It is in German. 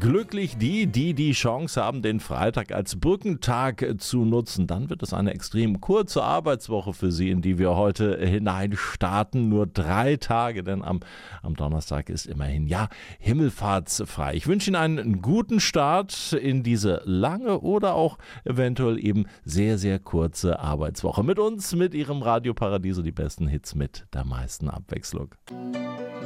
Glücklich die Chance haben, den Freitag als Brückentag zu nutzen. Dann wird es eine extrem kurze Arbeitswoche für Sie, in die wir heute hineinstarten. Nur 3 Tage, denn am Donnerstag ist immerhin, himmelfahrtsfrei. Ich wünsche Ihnen einen guten Start in diese lange oder auch eventuell eben sehr, sehr kurze Arbeitswoche. Mit uns, mit Ihrem Radio Paradiso, die besten Hits mit der meisten Abwechslung.